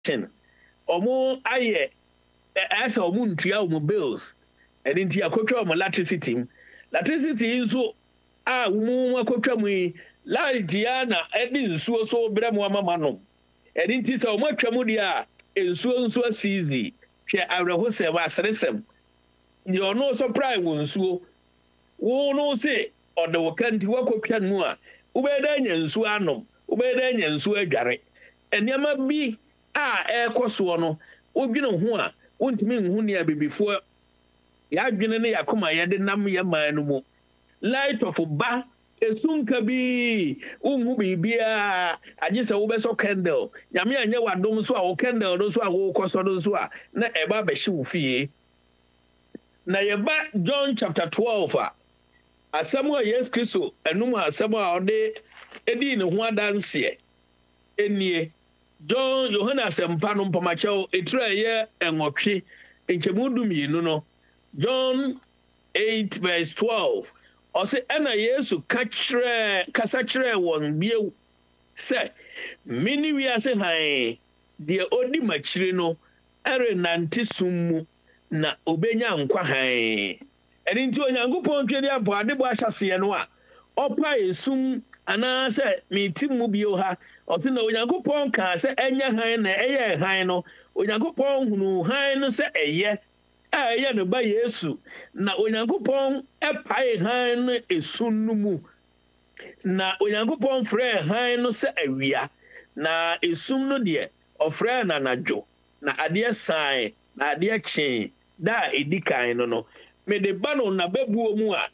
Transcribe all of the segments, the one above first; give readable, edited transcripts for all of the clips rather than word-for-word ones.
omo aye as omo ntua omo bills and nti akotwa omo electricity nso a mu akotwa mu yi light ya na edi nsuo so brɛ mu amama no and nti sɛ omo atwa mu dia nsuo nso asizi hwɛ awrehosɛm asresɛm ni ono surprise wo nsuo wo no se ɔde wo kanti wakotwa nu a ubeda nya nsuo anom ubeda nya nsuo adware eniama bi a ekoso no odwene ho a wontimi nhu ne abibifo ya adwene ne yakoma ye de nam ye man no mu light of ba esunka bi unhu bibia agye se wo beso candle nyame anya wadom so a wo candle no so a wo koso no so a na eba be hye wo fie na ye ba John chapter 12 a asɛm a Yesu Kristo enum asɛm a ɔde edi ne ho adanse enie John Yohana asɛmpa no mpamakyɛw etura ye enwɔtwe nkemudum yi no John 8 verse 12 ɔse ɛna Yesu kasa kyerɛ wɔn bio sɛ mini wiase han deɛ odi makyire no ɛrenante sum mu na obenya nkwa han ɛne nti Onyankopɔn twedi abɔ adebɔ ahyɛseɛ no a ɔpa esum ana sɛ meti mu bio ha ɔse na Onyankopɔn ka sɛ ɛnyɛ han na ɛyɛ han no Onyankopɔn hunu han no sɛ ɛyɛ a ɛyɛ no ba Yesu na Onyankopɔn ɛpae han no esum no mu na Onyankopɔn frɛ han no sɛ awia na esum no deɛ ɔfrɛ na anadwo na adeɛ san na adeɛ kye da edi kan no me de ba no na bebuo mu a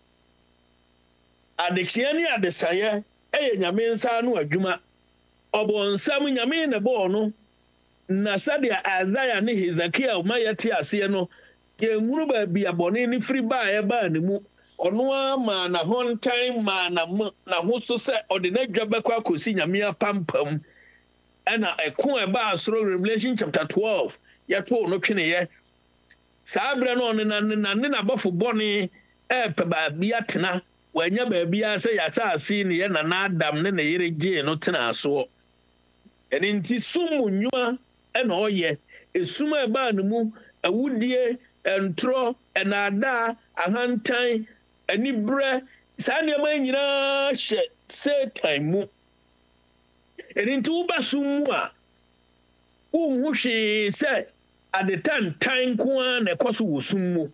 adekyea ne adesaye ɛyɛ nyame nsa no adwuma ɔbɔnsam nyame ne bɔɔ no na sadia Isaiah ne Hezekiah ma yɛte ase no yɛnhuru ba bia bɔne ne firi ba ɛba ne mu ɔno ama na hontan ma na ho so sɛ ɔde n'adwa bɛkɔ akosi nyame apampam ɛna ɛko ɛba asoro Revelation chapter 12 yɛto no tweneyɛ saa brɛ no ne na bɔfo bɔne ɛpɛ ba bia tena wanya ba bia sɛ yɛasase ne yɛ nana Adam ne yere gye no tena aso ɛne nti sum nnwuma ɛna ɔyɛ esum ɛba ne mu awudie ɛntro ɛnaada ahantan anibrɛ saa nneɛma nyinaa hyɛ Satan mu ɛne nti woba sum mu a wonhu hwee sɛ adetantan koa na ɛkɔ so wɔ sum mu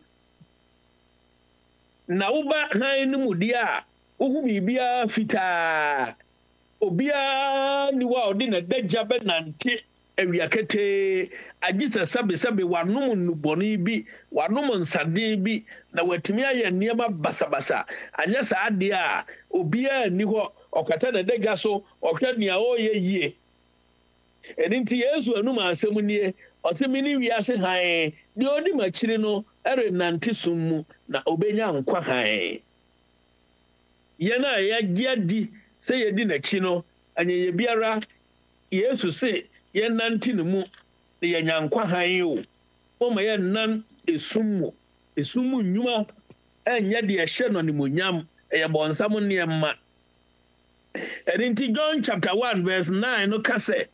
na woba han no mu dia a wohu bibia fitaa obia ni wa odi na dagya benante awiakete agisa sabe wanom nuboni bi wanom nsade bi na watimi aye nneema basabasa anya saa de a obia ni ho okata na dagya so ohwe nea oyɛ yie edinti Yesu anum asɛm nie ɔtemi wiase han de odi makyire no ɛrenante sum mu na obenya nkwa han yɛna yɛgye di sɛ yɛdi n'akyi no anyɛ biara Yesu sɛ yɛnante ne mu na yɛnya nkwa han o ɔma yɛnnan esum mu nnwuma ɛnyɛ de ɛhyɛ no nimonyam ɛyɛ bɔnsam nneɛma ɛnti John chapter 1 verse 9 no ka sɛ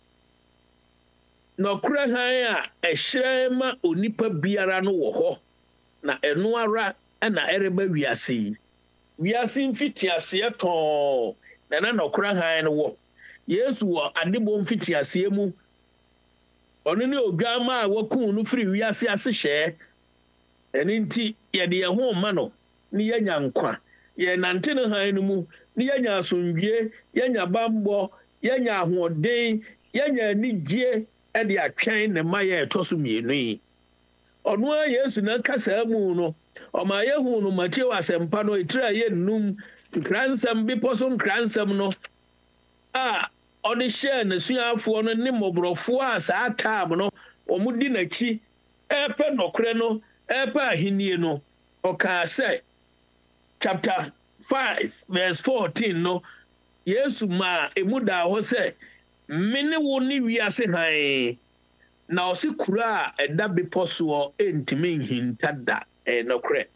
na ɔkora han a ɛhyerɛ ma onipa biara no wɔ hɔ na ɛno ara ɛna ɛreba wiase mfitiaseɛ tɔn na nɔkora han no wɔ Yesu wɔ adebɔ mfitiaseɛ mu ɔno ne odwama a wakun no firi wiase ase hyɛ ɛne nti yɛde yɛn ho ma no ne yɛnya nkwa yɛnante no han no mu ne yɛnya asomdwie yɛnya bambɔ yɛnya ahoɔden yɛnya anigye ɛde atwɛn ne ma yɛ ɛtɔ so mmienu yi ɔno a Yesu na kasa mu no ɔma yɛhu no Mateo asɛmpa no etira yɛ nnum nkransɛm bepɔ so nkransɛm no a ɔde hyɛ ne suafoɔ no ne mmɔborɔfoɔ a saa taam no ɔmo di n'akyi ɛpɛ nɔkorɛ no ɛpɛ ahennie no ɔkaa sɛ chapter 5 verse 14 no Yesu ma emu da hɔ sɛ mene wo ne wiase han na ɔse kura a ɛda bepɔ soɔ ɛntimi nhinta da nɔkorɛ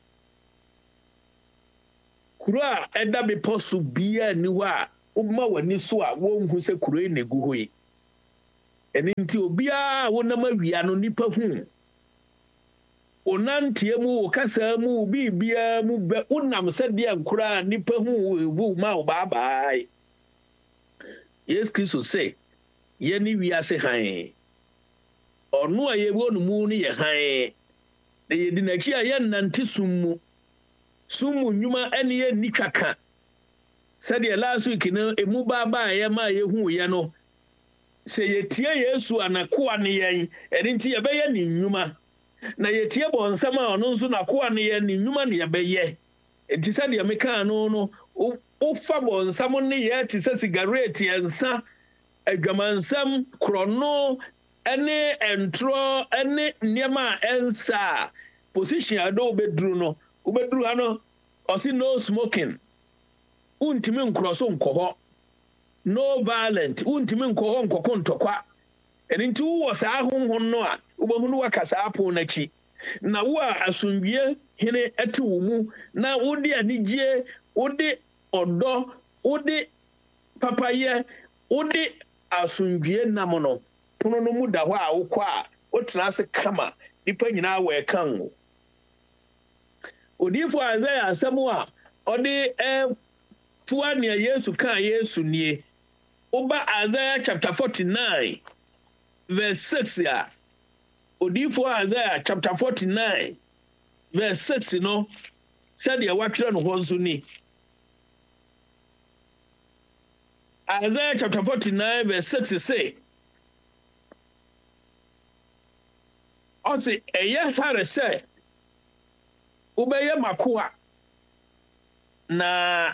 kura a ɛda bepɔ so bia ni hɔ a woma w'ani so a wonhu sɛ kuro yi na egu hɔ yi eni nti obia wonam awia no nipa hu onantie mu okasa mu bibia mu wonam sɛdeɛ nkora nipa hu wu ma bye yes Kristo sɛ ye ni wiase han ɔno a yewo no mu ne ye han na ye di n'akyi a ye nante summu nnwuma ɛne ye nikaka sɛdeɛ last week no emu baba ye ma ye hu ye no sɛ yetie Yesu anakoa ne yɛn ɛne nti yɛbɛyɛ ne nnwuma na yetie bɔnsɛm a ɔno nso nakoa ne yɛn ne nnwuma ne yɛbɛyɛ nti sɛdeɛ meka no wofa bɔnsɛm ne yɛ te sɛ cigarette ɛnsa adwamansɛm krono ɛne ɛntro ɛne nneɛma a ɛnsa position a do wobɛduru ha no ɔsi no smoking untimi nkroso nkɔhɔ no violent untimi nkɔhɔ nkɔkɔ ntɔkwa ɛne nti wo saa honhon no a wobɛhu no wakasa apo n'akyi na wo a asomdwie hene ɛte wo mu na wode anigye wode ɔdɔ wode papayɛ wode asomdwie nam no pono no mu da hɔ a wokɔ a wotena ase kama nipa nyinaa wɔ ɛkan wo odifo Isaiah asɛm a ɔde tuwa nea Yesu kan Yesu nie oba Isaiah chapter 49 verse 6 ya odifo Isaiah chapter 49 verse 6 no said ya watwerɛ no hɔ nso ni Isaiah chapter 49 verse 6 say ɔse ɛyɛ hare sɛ wobɛyɛ makoa na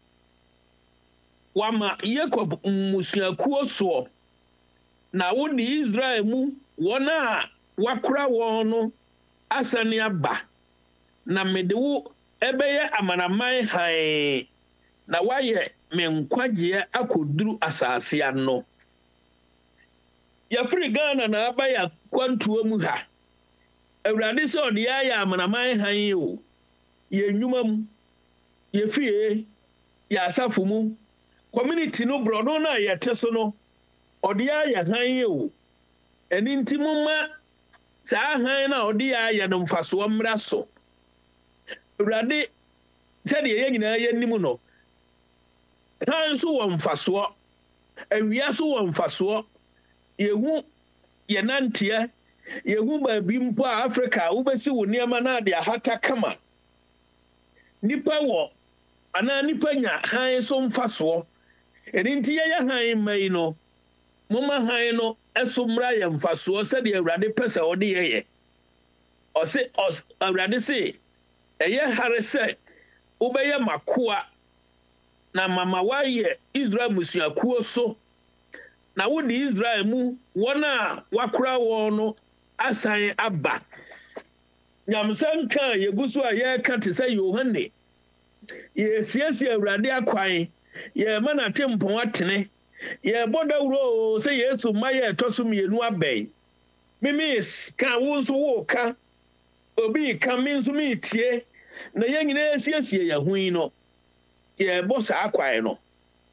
wama Jacob musuakuo soɔ na wode Israel mu wɔn a wakora wɔn no asane aba na mede wo ɛbɛyɛ amanaman han na wayɛ me nkwagye akoduru asase ano yɛfiri Ghana na abaya kwantuo mu ha Awurade sɛ ɔde ayɛ amanaman han o yɛ nnwuma mu yɛ fie yɛ asafo mu community no brodo na yɛte so no ɔde ayɛ han o ɛni nti mumma saa han na ɔde ayɛ no mfasoɔ mmra so Awurade sɛdeɛ yɛ nyinaa yɛ nim no han so wɔ mfasoɔ awia so wɔ mfasoɔ yehu yɛnanteɛ yehu baabi mpo a Africa wobɛsi wo nneɛma na de ahata kama nipa wɔ ana nipa nya han so mfasoɔ ɛni nti yɛyɛ han mai no mumma han no ɛso mmra yɛ mfasoɔ sɛdeɛ Awurade pɛ sɛ ɔde yɛyɛ ɔse Awurade se ɛyɛ hare sɛ wobɛyɛ makoa na mama wayɛ Israel musuakuo so na wode Israel mu wɔn a wakora wɔn no asan aba nyamsan kan yegu so a yɛka te sɛ Yohane yɛsiesie Awurade akwan yɛma na tempɔn atene yɛbɔ dawuro sɛ Yesu ma yɛ ɛtɔ so mmienu abɛn mimi ka wo nso wo ka obi ka mi nso mi tie na yɛn nyinaa siesie yɛ ho yi no yɛbɔ saa akwan no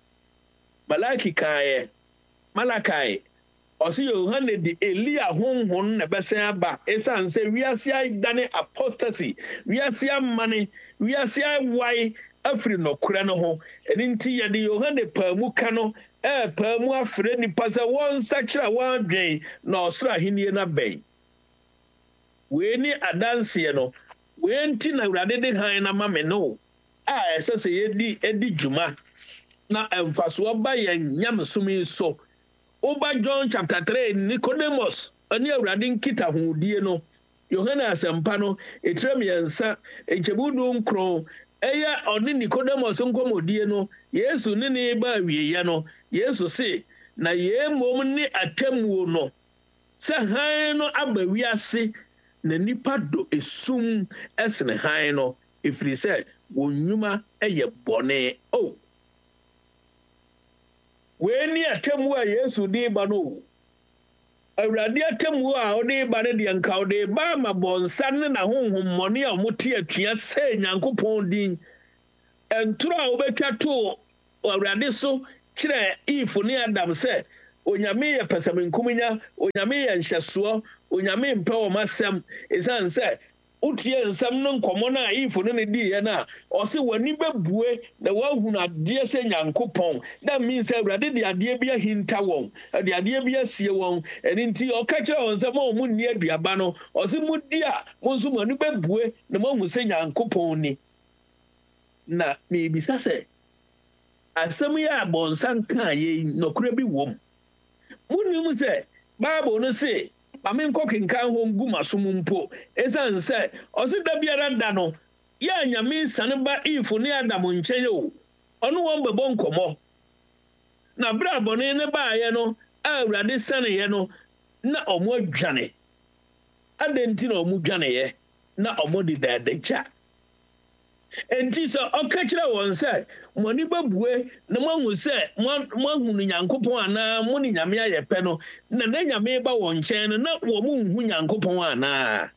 Malakai ɔsi Yohane di Elia honhon na bɛsɛn aba esan sɛ wiase adane apostasy wiase amane wiase awai afiri nokora no ho ɛni nti yɛde Yohane paamu ka no paamu afire nipa sɛ wɔn nsakyera wɔn adwen na ɔsoro ahenni na bɛn wei ni adanseɛ no wei nti na Awurade de han na ma me no a ɛsɛ sɛ yɛdi dwuma na mfasoɔ ba yɛn nyamesome so Oba John chapter 3 Nicodemus ani Awurade nkita hodie no Yohane asempa no etrem yensa enchebudu nkron eya ɔne Nicodemus nkomodie no Yesu ne ba wieye no Yesu se na yemom ne atemuo no sɛ han no aba wiase na nipa do esum esene han no efiri sɛ wonnwuma ɛyɛ bɔne Weni atemu a Yesu di ba no Awurade atemu a odi ba ne de nka odi ba ma bonsa ne na honhom mone a mote atua sɛ Nyankopɔn din entro a obetwa to Awurade so kyerɛ Eve ne Adam sɛ onyame yɛ pɛsɛmenkuminya onyame yɛ nhyɛsoɔ onyame mpɛ wɔ masɛm ɛsiane sɛ wotie nsɛm no nkɔmmɔ no a ifo no ne diiɛ no a ɔse w'ani bɛbue na woahunu adeɛ sɛ nyankopɔn that means sɛ awurade de adeɛ bi ahinta wɔn de adeɛ bi asie wɔn ɛno nti ɔka kyerɛ wɔn sɛ ma ɔmo nni aduaba no ɔse modi a mo nso mo ani bɛbue na moahu sɛ nyankopɔn ni na meebisa sɛ asɛm yi a bɔnsa kaa yɛ nɔkora bi wɔ mu monim sɛ bible no se mame nkɔ kenkan hɔ ngu masom mpo ɛsiane sɛ ɔse da biara da no yɛ nyame sane ba ifo ne adam nkyɛn o ɔno wɔn bɛbɔ nkɔmmɔ na bere a bɔne ne baayɛ no a awurade saneeɛ no na ɔmo adwane adɛn nti na ɔmo dwaneyɛ na ɔmo de daadagya enti sɛ ɔka kyerɛ wɔn sɛ mo ani bɛbue na moahu sɛ moahunu nyankopɔn anaa mo ne nyame ayɛ pɛ no na nyame ba wɔn nkyɛn no na wɔ mo nhu nyankopɔn anaa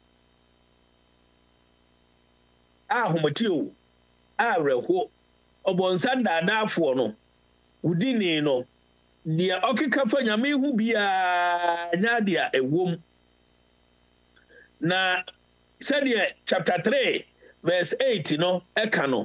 ahomete o awerɛho ɔbɔnsa daadaafoɔ no wodini no deɛ ɔkeka fa nyame hu biaa nya deɛ ɛwom na sɛdeɛ chapter 3 verse 8 no eka no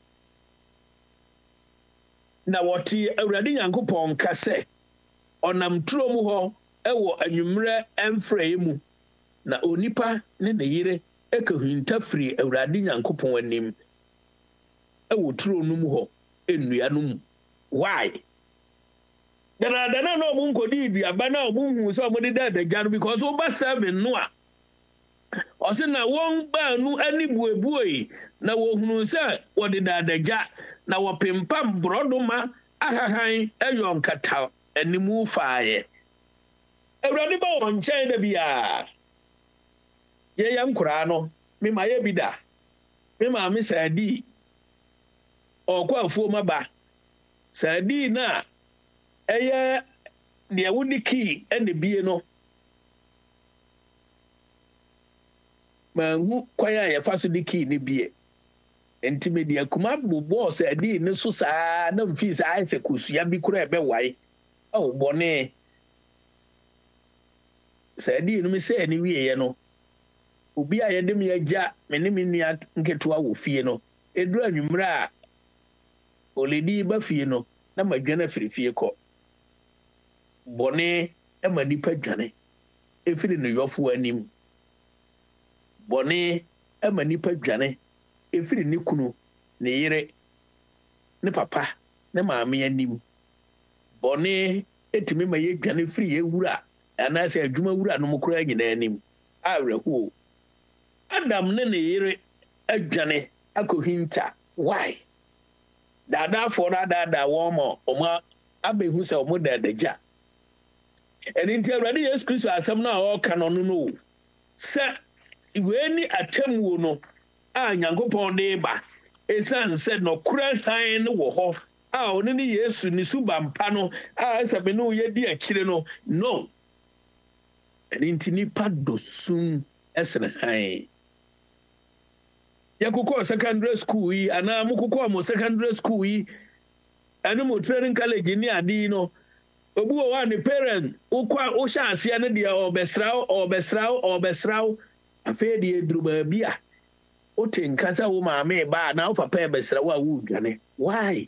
na wɔte awurade nyankopɔn ka sɛ ɔnam turo mu hɔ ɛwɔ anwummerɛ ɛmfrɛ mu na onipa ne ne yere ɛkahinta firi awurade nyankopɔn anim ɛwɔ turo no mu hɔ nnua no mu why dana na ɔmo nkɔdi duaba na ɔmo hu sɛ ɔmo de da adagya no because woba 7 no a ɔse na wɔn baanu ani buebue na wɔhunu sɛ wɔde da adagya na wɔpempam borɔdoma ahahan ɛyɔ nkata animu faayɛ awurade ba wɔn nkyɛn da biaa yɛyɛ nkoraa no mema yɛ bi da me maame saadi ɔkɔ afuom aba saadi na ɛyɛ deɛ wodi kii ɛne bie no manhu kwan a yɛfa so de kii ne bie enti me de akuma bobɔ saadi ne so saa na mfii saa ayɛ sɛ kosua bi kora ɛbɛwae ɔwɔ bɔne saadi no me sɛ ne wieɛ no obi a yɛde me agya me ne me nua nketewa wɔ fie no ɛduru anwummerɛ a oledi ba fie no na madwana firi fie kɔ bɔne ɛma nipa dwane ɛfiri ne yɔfo anim bɔne ɛma nipa dwane ɛfiri ne kunu ne yere ne papa ne maame anim bɔne ɛtumi ma yɛdwane firi yɛwura anaasɛ adwuma wura no mokora nyinaa anim awerɛhoɔ adam ne ne yere adwane akɔhinta why daadaafoɔ no adaadaa wɔn ma ɔmo abɛhu sɛ ɔmo da adagya ɛno nti awurade yesu kristo asɛm no a ɔreka no no sɛ wei ni atammuo no a nyankopɔn de ba ɛsiane sɛ nɔkora hann no wɔ hɔ a ɔno ne yesu ne subampa no a ɛsɛ me ne woyɛdi akyire no ɛno nti nipa dosum ɛsene hann yɛkokɔɔ secondary school yi anaa mokokɔɔ mo secondary school yi ɛne mo training college ne ade no obi wɔ hɔ a ne parent wohyɛ aseɛ no deɛ ɔbɛsraw afei deɛ duru baabi a wote nka sɛ wo maame ba na wo papa ɛbɛsraw a wodwane why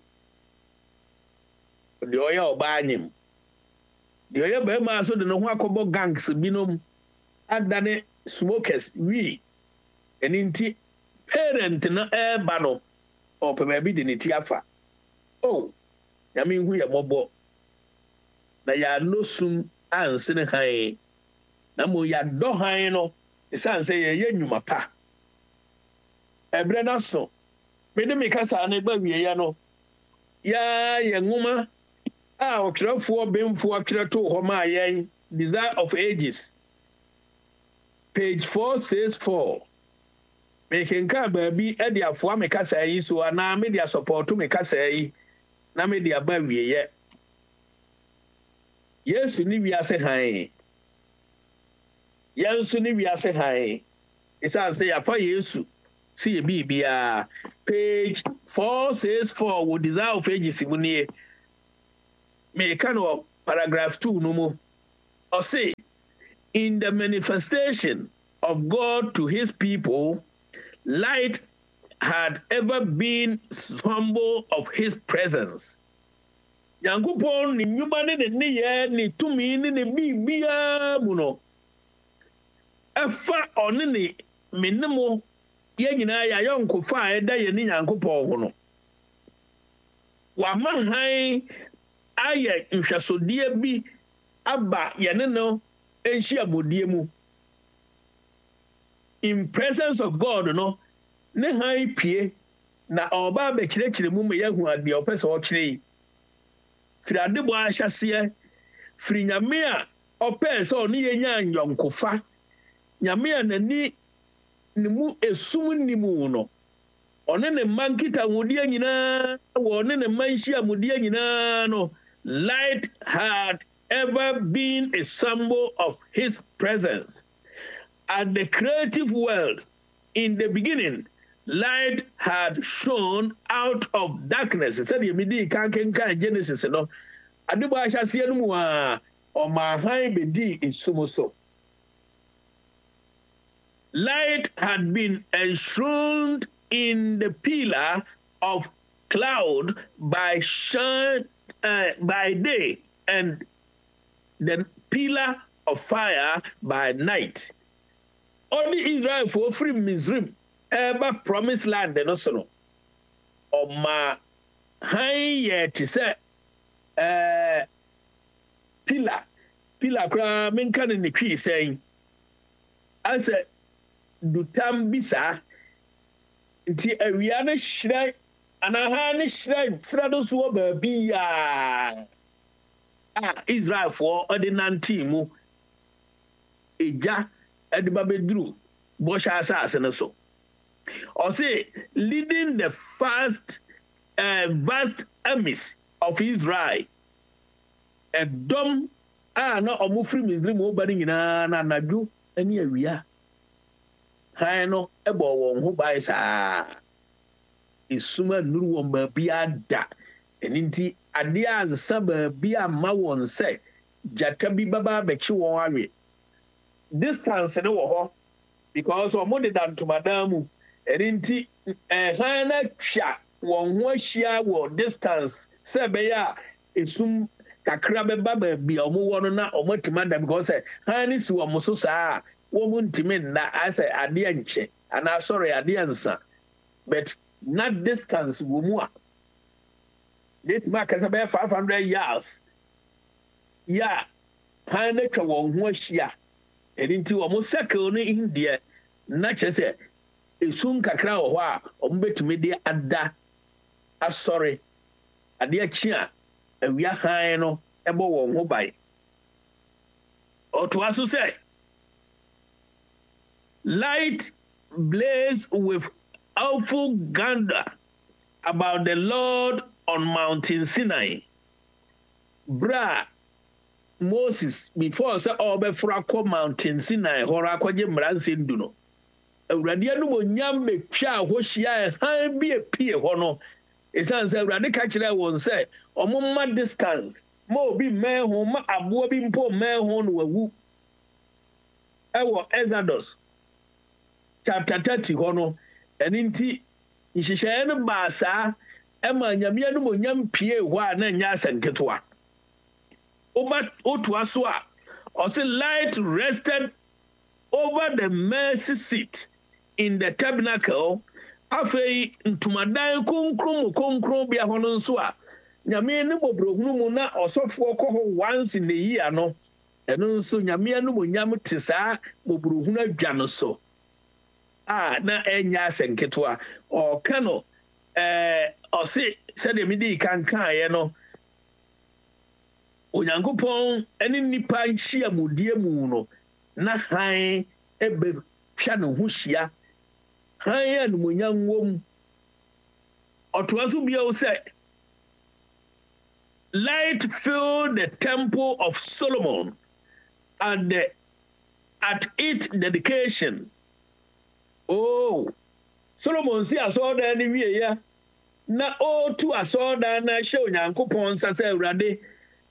deɛ ɔyɛ ɔbaa nyem deɛ ɔyɛ bɛrima so de ne ho akɔbɔ gangs binom adane smokers wi ɛno nti parent no ɛba no ɔpɛ baabi de ne ti afa nyame hu yɛ mmɔbɔ na yɛano sum ansene hann na mo yɛadɔ hann no ɛsiane sɛ yɛyɛ nnwuma pa ɛberɛ no so mede me kasa no ba wieɛ no yɛ nwoma a ɔtwerɛfoɔ bemfoɔ twerɛ too hɔ maa yɛn Desire of Ages page 464 mekenka baabi ɛde afoa me kasa yi so anaa mede asɔpɔɔto me kasa yi na mede aba wieɛ yesu ni wiase hann yɛnso ni wiase hann ɛsiane sɛ yɛafa yesu si yɛ biribiaa page 464 wɔ Desire of Ages mu nie meka no paragraph 2 no mo. Or say, in the manifestation of God to his people, light had ever been symbol of his presence. Yankupon ni nyuma ne ne ye ni tumi ne bibia mu no. Efa one ne menemo ye nyina ya yonkofa a eda ye ni Yankupon ho no. Wa mahan aye nhwasodie bi aba ye ne no enhia bodie mu. In presence of God no ne han pie na oba be kirekire mu me yahu ade opese o kire firi adebo ahyase firi nyame a opese o ne yenya anyonkofa nyame a nani ne mu esum ni mu no one ne mankita wodie nyina wo ne ne manhia modie nyina no light had ever been a symbol of his presence at the creative world. In the beginning, light had shone out of darkness. Said you midi kan Genesis no. Adibo ahyase no mu a o ma han be di isumoso. Light had been enshrined in the pillar of cloud by day and the pillar of fire by night. Only Israel for free Mizrim ever promised land and also o ma han ye ti say pillar kra menka ne twi saying as a dutam bisa nti awia na hyiran anaha ne hyiran srado so ba bia Israel for ordinary mu eja ediba bedru bosha asase ne so or say leading the vast armies of Israel a dom na omufri Misrim obani nyina na nadu ani awia han no ebo won ho bai saa isuma nuru won ba bia da eninti ade ansa ba bia ma won se jata bi baba bechi won awe distance no wo ho because o mo de dan to madamu eninti han na twa won ho ahia wo distance se be ya esum kakra be baba bia o mo wo no na o matima da because han ni si wo mo so saa wo mo ntime na ase ade anche ana sorry ade ansa but not distance wo mu a this mark is about 500 yards yeah han na twa won ho ahia eninti wo mo circle no India na chese esum kakra wo ho a o mo betime de ada asori ade achi a awia han no ebo won ho bai oto aso say light blazed with awful grandeur about the Lord on Mountain Sinai. Bra Moses before say obefra Mountain Sinai hora kwaje mranse ndu no awurade anu mo nyam be twa ho hia han bi epie ho no esan say awurade ka kire won say omumma distance ma obi man ho ma abo bi mpo man ho no wawu ewo Exodus chapter 30 ho no eninti nhihye no ba saa ema nyame anu mo nyam pie ho a na nya asanketoa oba otu aso a or say light rested over the mercy seat in the tabernacle afei ntumadan konkrom bia ho no nso a nyame ne bobrohunu mu na osofo kɔ ho once in a year no eno nso nyame anu mo nyam te saa bobrohunu adwa no so na enya asenketoa o kano o se de midi kankan ye no Onyankopɔn ene nipa nhia modie mu no na han ebe twa no ho hia han ya no monyam wom otoaso bia o say light filled the temple of Solomon at its dedication. Oh, Solomon si asoda ni wie ya na o tu asoda na hye Onyankopɔn sase awurade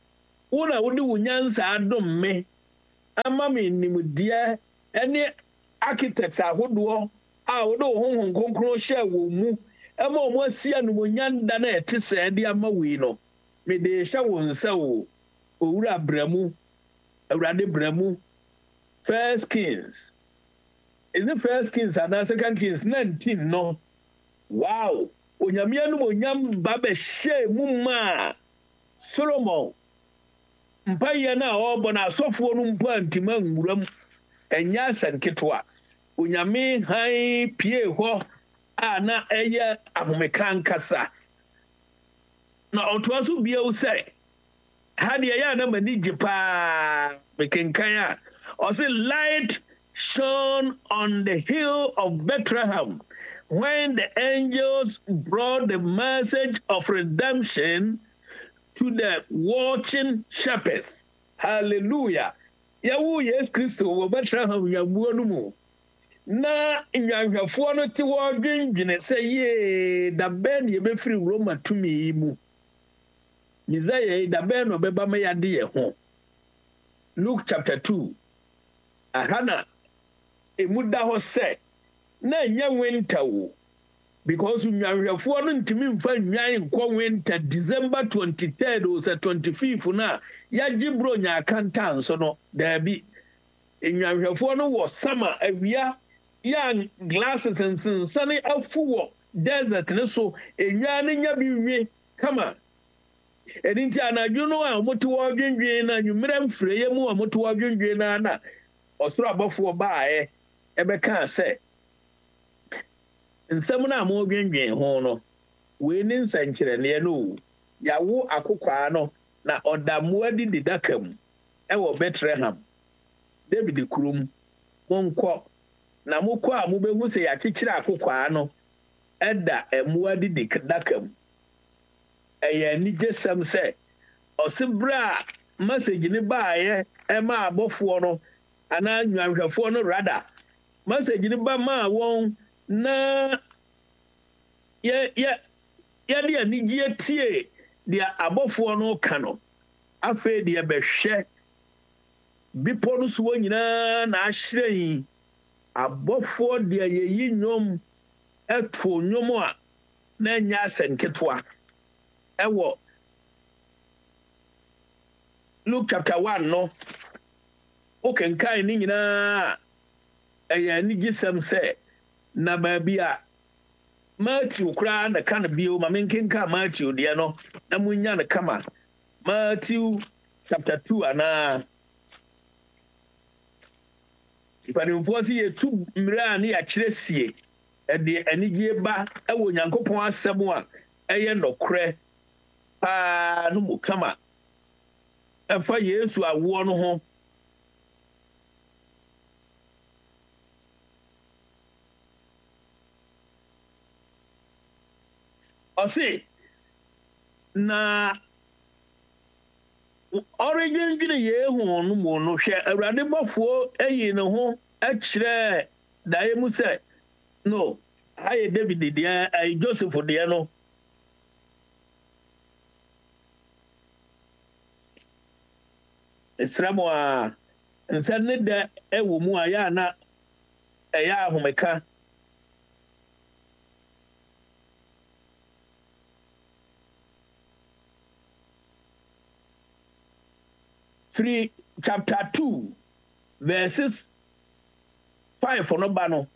Una wode wo nyansa adom me ama me nimdeɛ ɛne architects ahodoɔ a wode wo honhom kronkron hyɛ wɔ mu ɛma ɔmo asia no mo nyanda na ɛte sɛ ɛde ama wei no me de hyɛ wo nsa o owura bramu awurade bramu. First Kings, is it First Kings and Second Kings 19 no? Wow, onyame no onyam ba be hye mu ma Solomon mpaye na obo na asofo no mpa ntima nwuram enya sanketwa onyame han pie ho a na eye ahomeka nkasa na otoaso bia wo se ha de ya na mani gipa mekenkan a o se light shone on the hill of Bethlehem when the angels brought the message of redemption to the watching shepherds. Hallelujah. Yawu yes Christo wo Bethlehem yambuo no mu. Na nyanhwafo no te wo dwendwene sɛ ye da ben ye befiri Roma tumi mu. Isaiah da ben no beba me yade ye ho. Luke chapter 2. Ahana emuda ho sɛ na nya winter wo because nyanhwafo no ntimi mfa nwan nkɔ winter December 23rd or 25th na yagye bro nya akanta nso no da bi nyanhwafo no wɔ summer awia ya glasses nsensane afu wɔ desert ne so enwa ne nya bi nwe kama edinti anadwo no a moto wɔ dwendwen na nwumere mfreye mu a moto wɔ dwendwen na ɔsoro abɔfo baae ebeka sɛ nsɛm na mo dwendwen ho no we ni nsankyerɛ ne no yawo akokwa no na ɔdamoa di didakam ɛwɔ Bethlehem David kurom monkɔ na mokɔ a mobehu sɛ yakyekyere akokwa no ɛda ɛmoa di didakam ɛyɛ ni gesam sɛ ɔsebra message ne baaye ɛma abɔfo no ana nwanhwɛfo no rada message ne ba ma wɔn na de anigye tie de abɔfo no ka no afei de bɛhwɛ bipo no so nyinaa na ahyerɛn abɔfo de yeyi nnwom ɛto nnwom a na nya asenketwa ɛwɔ Luke chapter 1 no okenkan ni nyinaa ɛyɛ anigye sɛm sɛ na baabi a Matthew kura na kan bio ma menkenka Matthew de no na munya ne kama Matthew chapter 2 ana ipanimfo si yetu mmira ne ya kyerɛsie ɛde anigye ba ɛwɔ Nyankopɔn asɛm a ɛyɛ nɔkorɛ pa no mu kama ɛfa Yesu awo no ho ɔse na origin gine ye hu no mu no hwɛ awurade bɔfo ayi ne ho akyerɛ dae mu sɛ no aye David deɛ aye Joseph deɛ no esramo a nsa ne da ɛwɔ mu a ya na ɛyɛ ahomeka free chapter 2 verses 5 no ba no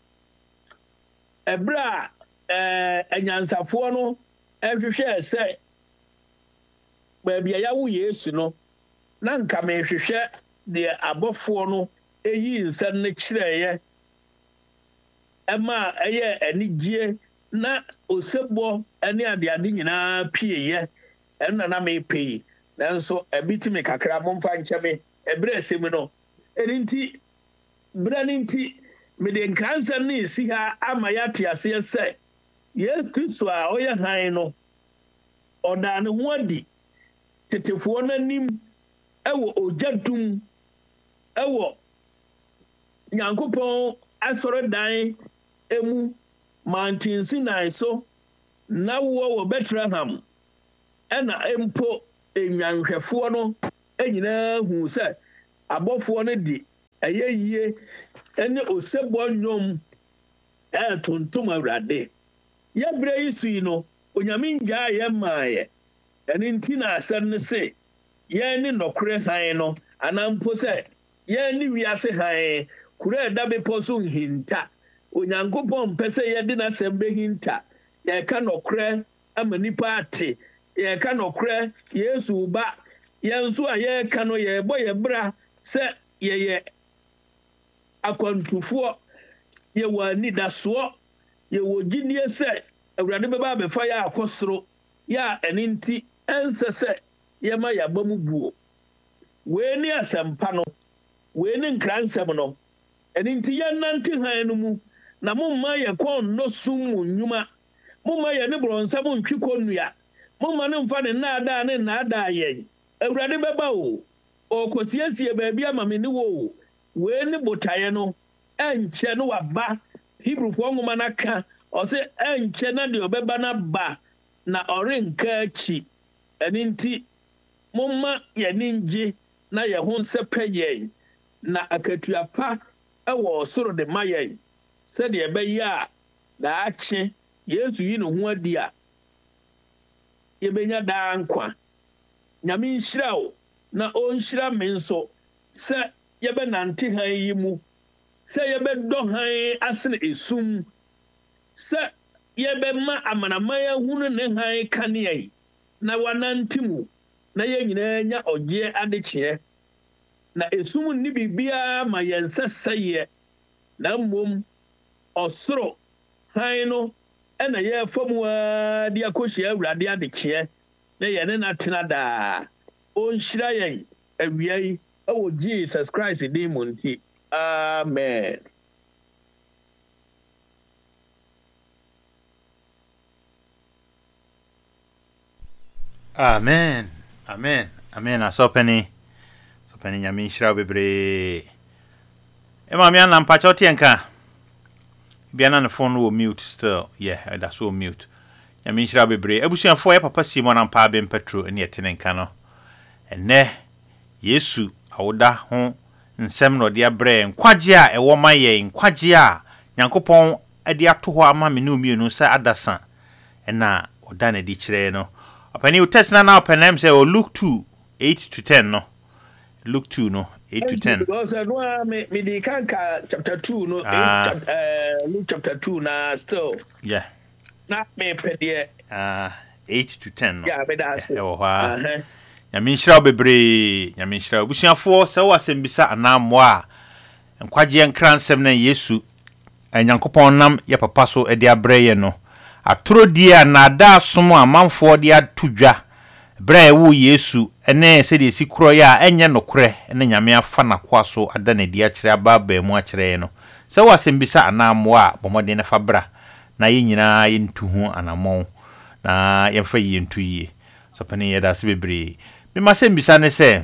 ebra anyansafo no ehwehwɛ sɛ baabi a yawo Yesu no na nka me hwehwɛ de abɔfo no eyi nsa ne kyerɛɛ ɛma ɛyɛ anigye na osebɔ ɛne ade nyinaa pieyɛ ɛna na me pei nanso ebitimi kakra momfa nkyɛme ebre asɛm no erinti bra ninti me de nkransa ne si ha ama yate ase sɛ Yesu Kristo a ɔyɛ han no ɔda ne ho adi tetefo nanim ɛwɔ ogyadum ɛwɔ Nyankopɔn asɔre dan emu Mountain Sinai so na wo wɔ Bethlehem ɛna empo enwanhwɛfo no enyina hu se abofo no di ayeye ene osebo nyom tontom awurade ye bre yi no onyame ngya ye maaye ene ntina asem ne se ye ne nokure han no anampo se ye ne wiase han kure da be poso hinta onyankopon pese ye de na sem be hinta ye ka nokure amanipa ate ye ka nokure Yesu ba ye nso a ye ka no ye bo ye bra se ye akwantufo ye wani daso ye wogidie se awurade beba be fa ya akosoro ya eninti ensese ye ma ya bamu buo we ni asempa no we ni nkransem no eninti ye nante han no mu na momma ye kon no sum nyuma momma ye ne bronsam ntwi konua momma ne mfa ne naada ne naada ye awurade beba o kosiesie ba bia ma me ne wo we ni botaye no enche no waba Hebrew fo ngoma na ka o se enche na de obeba na ba na orenka achi eninti momma ye ninje na ye ho nsepaye na akatuapa ewo soro de maye se de ebe ya na ache Yesu yi no ho adi a ye benya da nkwa nyame nhyira o na o nhyira me nso se ye be nante han yi mu se ye be do han asene esum se ye be ma amanamaya hunu ne han kanea na wanantimu na ye nyina nya ogye adekye na esum ni bibia ma yenseseye na mmom osoro han no ena ye famu a dia kohyia awurade adekye na ye ne na tena da o nhyira yen awiai o Jesus Christ din monti amen. Amen. Amen. Amen. Asopeni nyame nhyira bebre. Ema me anam pa chote enka. Bia na ne phone wo mute still. Yeah, that's all mute. Nyame nhyira bebre. Abusuafo ya papa Simon ampa ben Petro ene yetene nka no. Ene Yesu awoda ho nsem no de abre nkwagye a ewo maye nkwagye a Nyankopɔn ade ato ho ama me no mienu sa adasa ena oda na di kire no. Opani test na openem say o Luke 2 8 to 10 no. Luke 2 no 8 to 10. Because no me di kanka chapter 2 no Luke chapter 2 na still. Yeah. Na me pedie 8 to 10 no. Yeah, but that's it. Nyame nhyira bebre, nyame nhyira. Busuafo se wo asembisa anammo a nkwagye nkransem na Yesu Nyankopɔn nam ye papa so ede abreye no. Atoro dia na da som amanfo de atudwa bra wo Yesu ene se de sikro ya enye nokore ene nyame afa na kwa so ada na dia kire ababa mu akire no. Se wo asembisa anammo a bomode ne fa bra na ye nyina ye ntuhu anammo na ye fa ye ntuyi. So pani ye da se bebre. Me ma sembisa ne se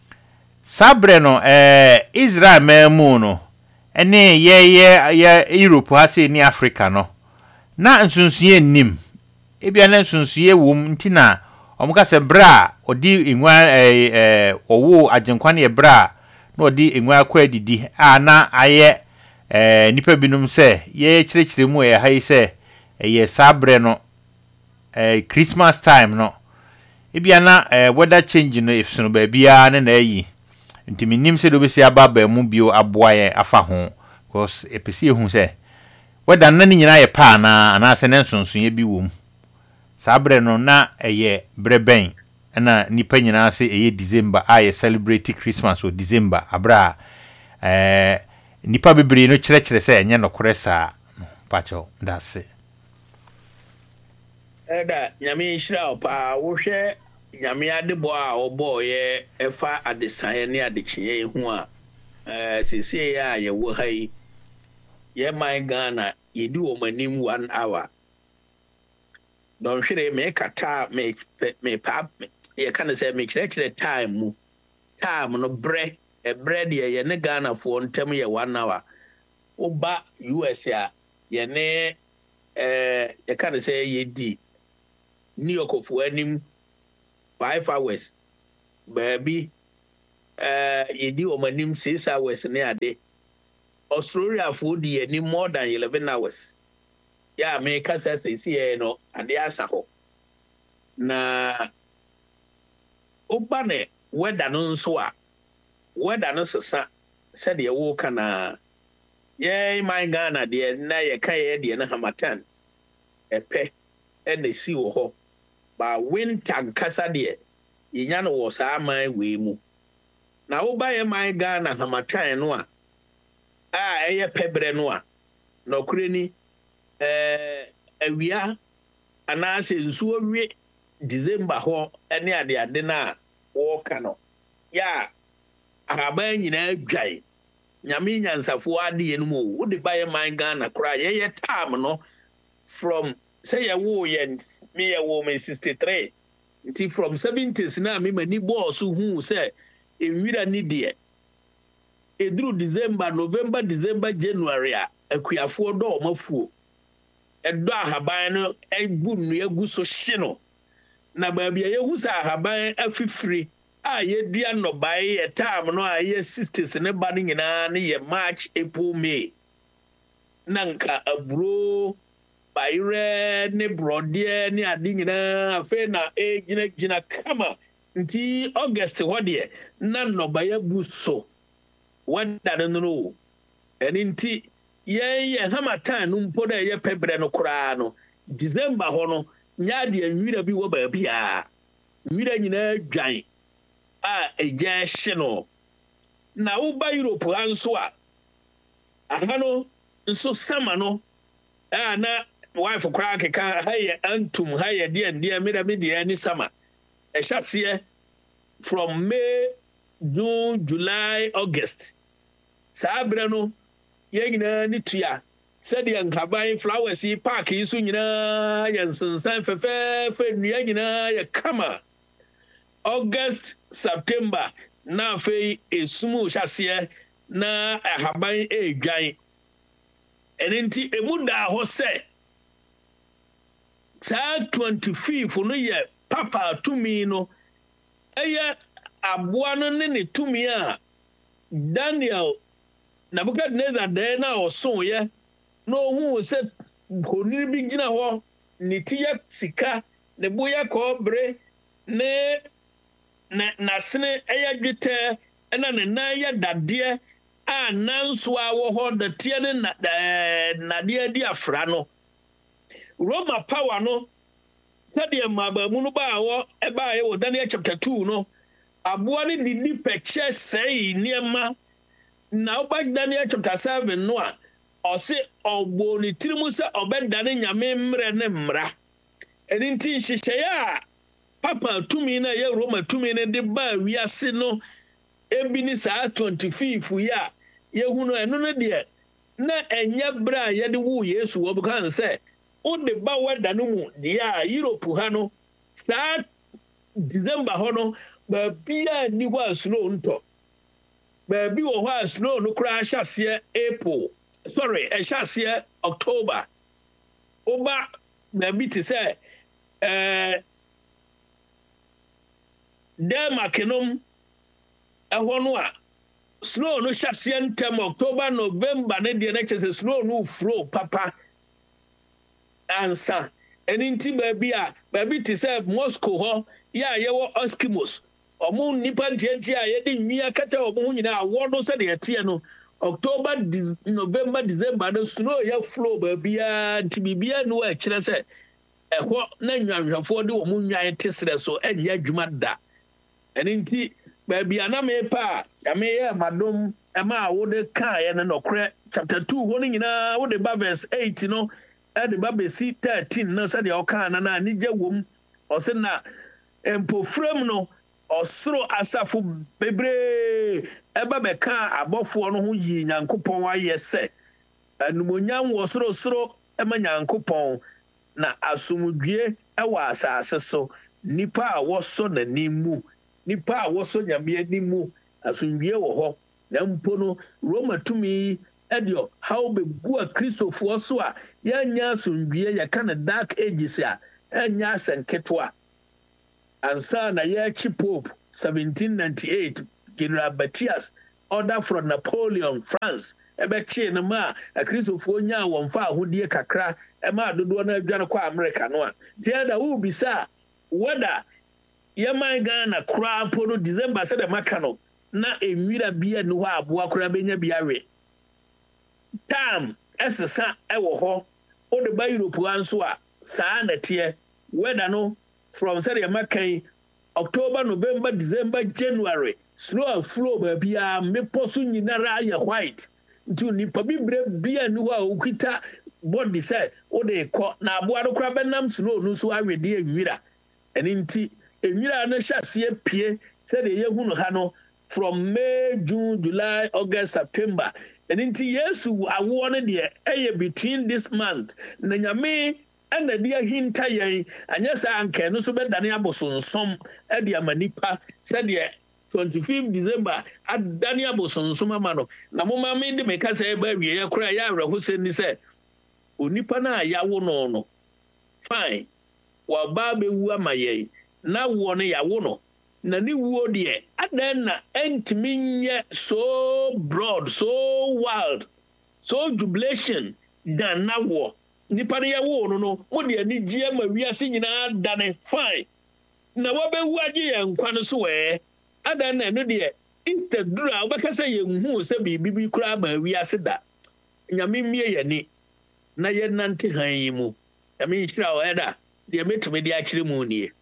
sabre no Israel memu no ene ye Europe ha se ni Africa no na nsunsuye nim ebia na nsunsuye wom ntina omuka se bra odi enwa owo agenkwa na ye bra na odi enwa akwa didi na aye nipa binum se ye kirekire mu ye hayi se ye sabre no Christmas time no ebia na weather change no if so ba bia na yi ntimi nim se do be se ababa mu bio aboa ye afa ho because epesi ehun se weda na ni nyina ye pa na anase ne nsonson bi wom sabre no na eye breben na nipa nyina se eye December aye celebrate Christmas o December abra nipa bebre no kire se enye nokore sa no pacho ndase eda nyame nhyira pa wo hwe nyame adebo a obo ye efa adesan ne adekye hu a sese ya ye wo hai ye my Ghana yedi wo manim 1 hour don hwere me kata me pa ye kan say me kire time no bre de ye ne Ghana fo ntem ye 1 hour oba US ya ye ne ye kan say ye di New York fo anim 5 hours baby yedi o manim 6 hours ne ade Australia for di any more than 11 hours ya me kasa sesi no ade asa ho na obane weather no nso a weather no sesa said ye wo kana ye my Ghana de na ye kai de na hamatan epe na si wo ho ba winter kasa de yinya no wo sa man we mu na wo ba ye my Ghana hamatan no a eye pebre no a no kureni awia anase nsuo wie December ho ene ade na wo kano ya ahaba nyina dwan nyame nyansafo ade enu mo wo de baye man Ghana kra ye time no from say ye wo ye me ye wo me 63 nti from 70s na me mani boss hu say enwira ni de eduru December November December January a akuafo do omafuo edo ahaban no ebu nu egu so hye no na baabia yehu sa ahaban afifiri a yedua no bae e time no a ye 60s ne ba nyina ne ye March April May nanka aburo bayre ne brode ne ade nyina afa na gina kama nti August hode na no bae bu so wanda no eninti ye hamatan no mpo da ye pebre no kura no December ho no nya de anwira bi wo ba bia nwira nyina dwan a eja hye no na wo ba Europe anso a aha no nso sama no na wife kura keka haye antum haye de mira me de ni sama e hyase from May June July August sabre no ye nyina ni tua said the Ankabai flowers park is soon Yanson Fefe Nia ya kama August September na fe is smooth as na a habai a giant and inti a muda hose sa 25 for no year papa to me no aya abuano ne to me a Daniel Nebuchadnezzar de na oso ye no hu se honiri bi gina ho ne tiya sika ne boya kobre ne na sene eya dwete ena ne na ya dade a nanso a wo ho da tie ne na de di afra no Roma power no sade mabamu no ba wo e ba ye wo Daniel chapter 2 no aboa ne di peche sei niema na oba Daniel chapter 7 no a ose ogbo ni tirimu se obedane nyame mre ne mra eninti nhihye a papa tumi na ye Roma tumi ne de ba wiase no ebi ni saa 25 ya ye hu no eno no de na enya bra ye de wu Yesu wo bukan se o de ba weda no mu de a Europe ha no saa December ho no ba bia ni ho asno nto ba bi wo ho asno no kura hyase April sorry, a shas here October. Oba maybe to say Makinum a honwa snow no shasian term October, November, and the next is snow no fro papa answer. And in baby to say Moscow ho ya Eskimos or moon nipan tientia yedin mia kata or moon in our ward no said the no October, November, December, the snow ya flow, baby, to be beer no way, China said. A what name for the moon ya tested so and ya jumada. And indeed, baby, aname pa, I may madam, Emma, would the car and no crack, chapter 2, warning in what the Babes 8, at the Baby C 13, no said your car and I need your womb, or send that, and po frame or throw asafu bebre eba beka abofo no ho yi nyankopon aye se anumonyam wo soro ema nyankopon na asumdue ewa asase so nipa a woso na nimu nipa a woso nyame nimu asumdue wo ho na mpo no Roma tumi edio how be gu a Christopher so a ya nya asumdue ya kana dark ages a enya senketwa ansa na ya chi Pope 1798 General Batias order from Napoleon France ebe chi no ma Christopher nya wonfa ahodie kakra e ma dodo na adwane kwa America no a tie da wo bisa whether yeman Ghana kra po no December se de maka no na enwira bia ni ho aboa kra benya bia we tam esesa e wo ho o de ba Europe anso a saa na tie whether no from say maka October, November, December, January slow and flow baby me posu nyinara ya white nti nipa bibre bia ni ho a ukita body say o de ko na aboa do kra benam slow no so awede enwira eni nti enwira no hyase pie say de yehu no ha no from May, June, July, August, September eni nti Yesu awo no de eye between this month na nyame ana dia hinta yen anya sa anka no so bedane abosonsom e dia manipa say de 25th December adani abosonsom amano na moma me de meka say ba wie ya kura ya awraho seni say onipa na yawo no fine wa ba bewu amaye na wo no yawo no na ni wo de adan na entimi nye so broad so wild so jubilation than na wo nipa ya wo no mo de ani gie ma wiase nyina dane fine na wo bewu age ye nkwa no so we adan na no de instead dura obeka say ye hu se bibi kura ma wiase da nyame mie ye ni na ye nante han yi mu nyame nhira o eda de metumi de akire mu nie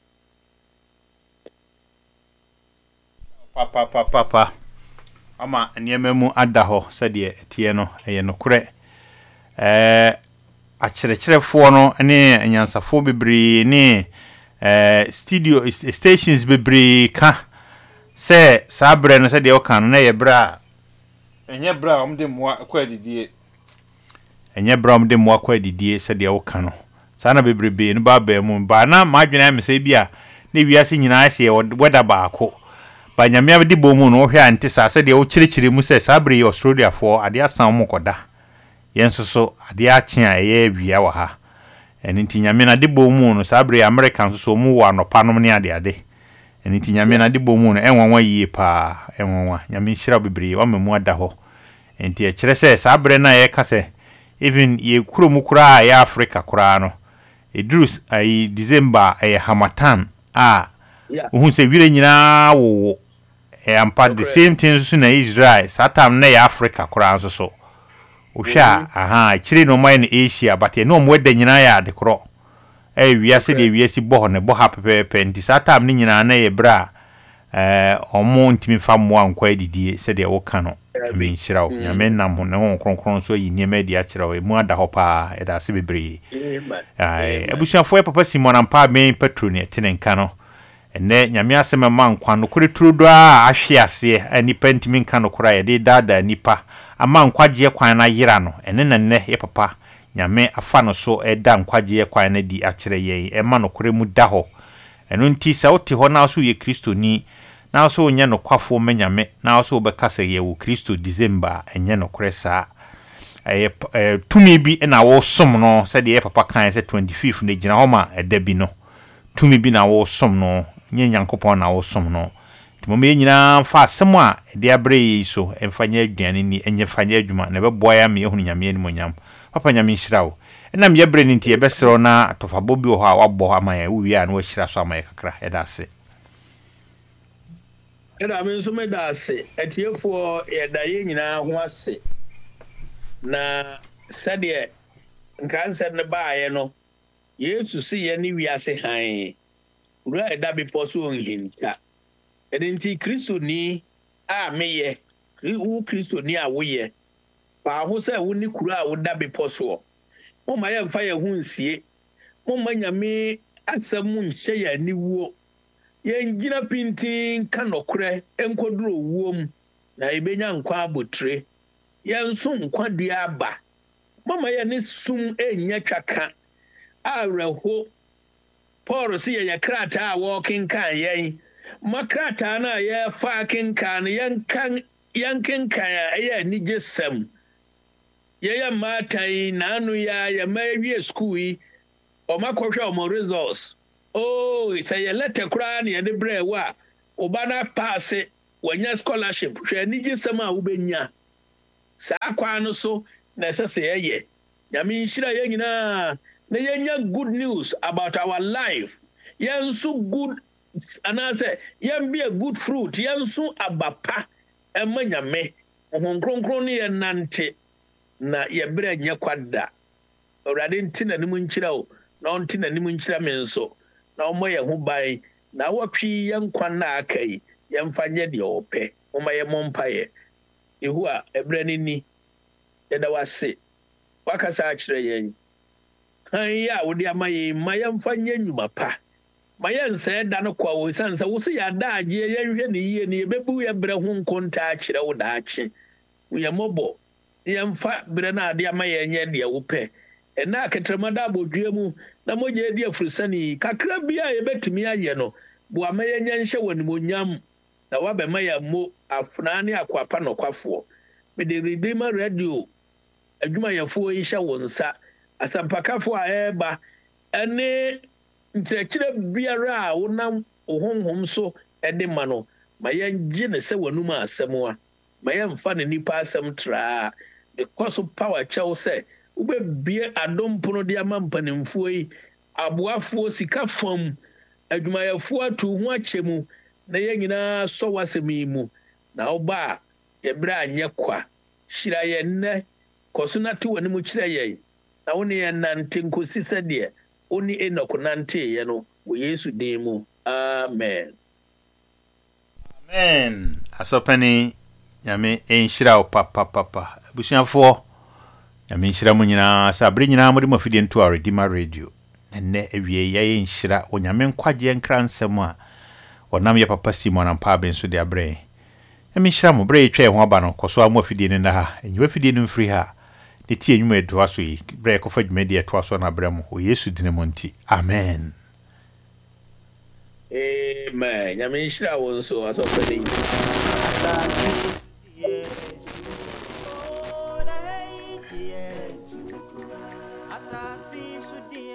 papa ama niema mu ada ho se de tie no eye no kure akyerɛkyerɛfoɔ no ne anyansafo bebree ne studio stations bebree ka sɛ saa brɛ no sɛ deɛ ɔka no na yɛ brɛ a ɛnyɛ brɛ a ɔmde mmoa kɔ adidie ɛnyɛ brɛ a ɔmde mmoa kɔ adidie sɛ deɛ ɔka no saa na bebree no ba mu ba na madwene amesɛ bi a ne wiase nyinaa sɛ wɛda baako ba nyame abde bɔ mu no wohwɛ ante saa sɛ deɛ wokyerɛkyerɛ mu sɛ saa brɛ yɛ Australiafoɔ ade asan mu kɔda yenso so ade ache a eye awia wa ha eni nti nyame na de bomu no sabre Americans so mu wa no panom ne ade eni nti nyame na de bomu no enwanwa yie pa enwanwa nyame nhira bebre wa memu ada ho enti e kire se sabre na ye ka se even ye kuro mu kura ya Africa kura no edrus ai December hamatan uhun se wire nyina wo ampa the same thing so na Israel satam na ya Africa kura so ohwa chiri no mai na Asia but no mo da nyina ya de kro wiase de wiase bo ne bo ha pepe nti satam ni nyina na ye bra omo ntimi fa mo ankwa didie se de wo ka no me nhyirawo nyame nam ho ne ho kronkron so yi niema di a kyerɛwo mu ada hɔ pa da se bebre abusuafo papa Simon ampa me patroni tenenka no ene nyame asema ma nkwa no kore turodo a ahwe ase anipa ntimi nka no kora ye de dada nipa ama nkwaje kwan na yira no ene nne ye papa nyame afa no so eda nkwaje kwan na di akyere ye e ma no kore mu da ho eno nti sa wote ho na so ye Kristo ni na so onye no kwafo menyame na so obekasa ye wo Kristo December enye no kore sa tumi bi na wo som no se de ye papa kan se 25th ne gina ho ma eda bi no tumi bi na wo som no nye Nyankopon na wo som no timome nyina fa asem a de abre so emfanya aduane ni enye fanya adwuma na beboa ya me ehunu nyame ni monyam papa nyame nhirawo enam ye bre ni nti ye besero na atofabo bi ho a wabɔ ama ya wo wi a na wo hyira so ama ya kakra eda ase eda me nso me da ase etiefo ye da ye nyina ho ase na sade nkranse ne baaye no Yesu si ye ni wi ase han ura eda bi poso onhinta edinti Kristo ni a meye wu Kristo ni a woye pa ho se wo ni kura wo da be poso mo ma ye mfa ye hu nsie mo ma nyame asam nhye ya ni wuo ye ngina pintin kanokre enkoduro wuom na ibenya nkwa abotre ye nso nkwa dua aba mo ma ye ni sum enya twaka awraho Paul si ye krata walking kan yen makrata na ye fucking kan yankin kan ye ni jesam ye matai nanu ya mawie school yi o makohwe o mo results oh say ye letter kra na ye de bre wa oba na pass wanya scholarship hwe anigye sɛm a wobɛnya saa kwa no so na ɛsɛ yɛyɛ nyame nhyira yɛ nyinaa na yɛnya good news about our life yɛnso good anaasɛ yɛmbe a good fruit yɛnso abapa ɛma nyame honhom ne yɛnante na yɛbrɛ nyɛ kwada Awurade nti na nim nkyira o na ɔnti na nim nkyira me nso na ɔmmɔ yɛ ho ban na wɔtwe yɛn kwan na aka yi yɛmfa nyɛ deɛ ɔpɛ ɔma yɛ mɔmpaeɛ ehu a ɛbrɛ ne ni yɛda wase wakasa akyerɛ yɛn han yi a wode ama yɛn ma yɛmfa nyɛ nnwuma pa ma yɛnsɛɛ da no kɔ wɔ san sɛ wo se yɛada agye yɛnhwɛ ne yie ne yɛbɛbu yɛbrɛ ho nkonta akyerɛ wo daakye yɛ mmɔbɔ yɛmfa brɛ no ade ama yɛnyɛ deɛ wopɛ ɛna aketrama da abɔdua mu na mogya di afurusani kakra bia yɛbɛtumi ayɛ no boa ma yɛnyɛ nhyɛ wɔ nimonyam na wabɛma yɛ mo afuna ne akwapa nokwafoɔ mede Redeemer Radio adwumayɛfoɔ yi hyɛ wo nsa asampakafoɔ a ɛreba ɛne nkyerɛkyerɛ biara a wonam honhom so ɛde ma no ma yɛngye ne sɛ w'anum asɛm a ma yɛmfa ne nipa asɛm traa because so power kyɛw sɛ wobɛbie adompono de ama mpanimfoɔ yi aboafoɔ sika fam adwumayɛfoɔ atu ho akyɛ mu na yɛn nyinaa sɔ w'asɛm yi mu na woba a yɛbrɛ anyɛ kwa hyira yɛn nnɛ kɔ so na te w'anim kyerɛ yɛn na wo ne yɛn nante nkosi sɛdeɛ wo ne Enoch nanteeɛ no wɔ Yesu din mu amen amen asɔpani nyame enhyira wo papa abusuafoɔ nyame nhyira mu nyinaa sɛ abere nyinaa mode mafidie nto a Redeemer Radio ɛnnɛ awie yɛyɛ nhyira wɔ nyame nkwagye nkra nsɛm a wɔnam yɛ papa Simon ampa aben so de abrɛ nyame nhyira mo brɛ yɛtwa yɛ ho aba no kɔ so a mo afidie no nna ha ɛnyiwa fidie no mfiri ha ne tie nnwuma ɛdoa so yi brɛ yɛkɔfa dwumadi ɛtoa so na abrɛ mo wɔ Yesu din mu nti amen amen nyame nhyira wo nso asɔpani Asasi sudi